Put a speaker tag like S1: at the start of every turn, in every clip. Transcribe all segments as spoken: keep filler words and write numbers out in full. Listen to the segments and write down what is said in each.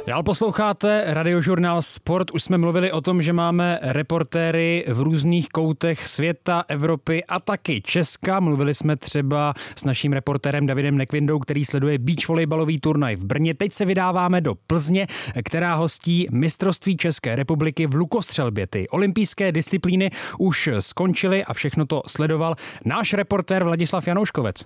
S1: Dál posloucháte Radiožurnál Sport. Už jsme mluvili o tom, že máme reportéry v různých koutech světa, Evropy a taky Česka. Mluvili jsme třeba s naším reportérem Davidem Nekvindou, který sleduje beach volejbalový turnaj v Brně. Teď se vydáváme do Plzně, která hostí mistrovství České republiky v lukostřelbě. Ty olympijské disciplíny už skončily a všechno to sledoval náš reportér Vladislav Janouškovec.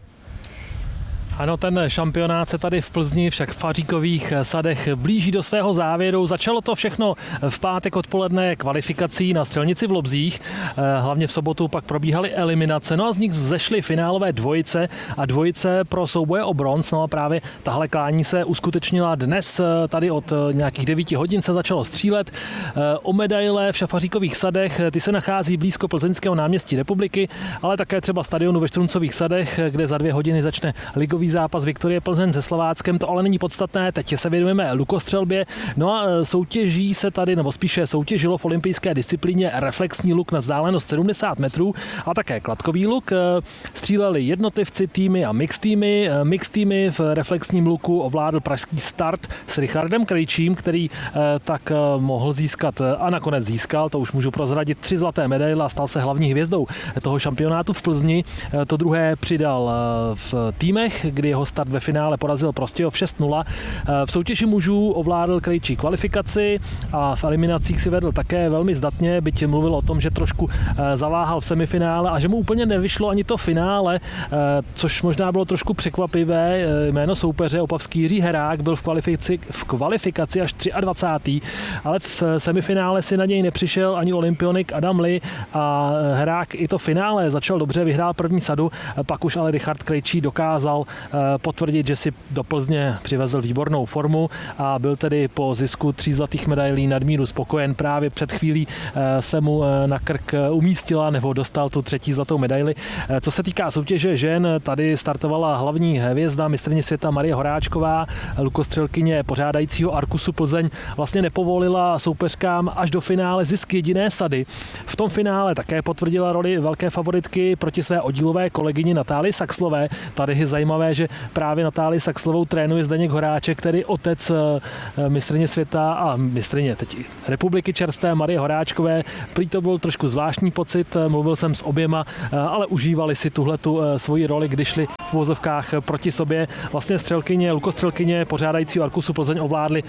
S2: Ano, ten šampionát se tady v Plzni, však v Faříkových sadech, blíží do svého závěru. Začalo to všechno v pátek odpoledne kvalifikací na střelnici v Lobzích. Hlavně v sobotu pak probíhaly eliminace. No a z nich vzešly finálové dvojice a dvojice pro souboje o bronz. No a právě tahle klání se uskutečnila dnes. Tady od nějakých devíti hodin se začalo střílet. O medaile v Šafaříkových sadech, ty se nachází blízko plzeňského náměstí Republiky, ale také třeba stadionu ve Štruncových sadech, kde za dvě hodiny začne ligový zápas Viktorie Plzeň se Slováckem. To ale není podstatné, teď se věnujeme lukostřelbě. No a soutěží se tady, nebo spíše soutěžilo v olympijské disciplíně reflexní luk na vzdálenost sedmdesát metrů a také kladkový luk. Stříleli jednotlivci, týmy a mix týmy. Mix týmy v reflexním luku ovládl pražský Start s Richardem Krejčím, který tak mohl získat a nakonec získal, to už můžu prozradit, tři zlaté medaile a stal se hlavní hvězdou toho šampionátu v Plzni. To druhé přidal v týmech, kdy jeho start ve finále porazil Prostějov šest nula. V soutěži mužů ovládl Krejčí kvalifikaci a v eliminacích si vedl také velmi zdatně, byť mluvil o tom, že trošku zaváhal v semifinále a že mu úplně nevyšlo ani to finále, což možná bylo trošku překvapivé. Jméno soupeře opavský Jiří Herák byl v kvalifikaci, v kvalifikaci až dvacátý třetí, ale v semifinále si na něj nepřišel ani olympionik Adam Lee a Herák i to finále začal dobře, vyhrál první sadu, pak už ale Richard Krejčí dokázal potvrdit, že si do Plzně přivezl výbornou formu a byl tedy po zisku tří zlatých medailí nadmíru spokojen. Právě před chvílí se mu na krk umístila nebo dostal tu třetí zlatou medaili. Co se týká soutěže žen, tady startovala hlavní hvězda, mistryně světa Marie Horáčková, lukostřelkyně pořádajícího Arkusu Plzeň vlastně nepovolila soupeřkám až do finále zisk jediné sady. V tom finále také potvrdila roli velké favoritky proti své oddílové kolegyni Natálii Saxlové. Tady je zajímavé, že právě Natálii Saxlovou trénuje Zdeněk Horáček, který otec mistryně světa a mistryně teď republiky čerstvé Marie Horáčkové. Prý to byl trošku zvláštní pocit, mluvil jsem s oběma, ale užívali si tuhletu svoji roli, když šli v vozovkách proti sobě. Vlastně střelkyně, lukostřelkyně pořádající Arkusu Plzeň ovládli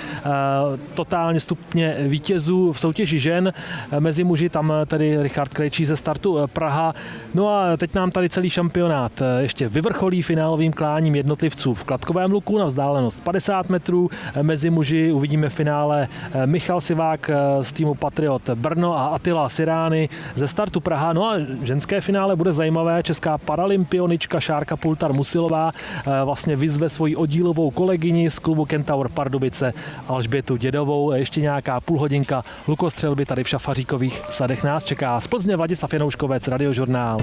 S2: totálně stupně vítězů v soutěži žen. Mezi muži tam tedy Richard Krejčí ze Startu Praha. No a teď nám tady celý šampionát ještě vyvrcholí finálovým kláním jednotlivců v kladkovém luku na vzdálenost padesát metrů. Mezi muži uvidíme v finále Michal Sivák z týmu Patriot Brno a Attila Sirány ze Startu Praha. No a ženské finále bude zajímavé. Česká paralympionička Šárka Pultar Musilová vlastně vyzve svoji oddílovou kolegyni z klubu Kentaur Pardubice Alžbětu Dědovou. Ještě nějaká půlhodinka lukostřelby tady v Šafaříkových sadech nás čeká. Z Plzně Vladislav Janouškovec, Radiožurnál.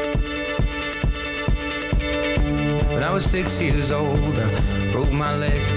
S3: When I was six years old, I broke my leg.